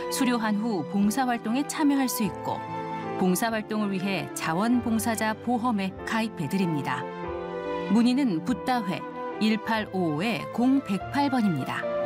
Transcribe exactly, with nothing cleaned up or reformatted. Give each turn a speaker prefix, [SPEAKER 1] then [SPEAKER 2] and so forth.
[SPEAKER 1] 수료한 후 봉사활동에 참여할 수 있고 봉사활동을 위해 자원봉사자 보험에 가입해드립니다. 문의는 붓다회 일팔오오 공백팔 번입니다.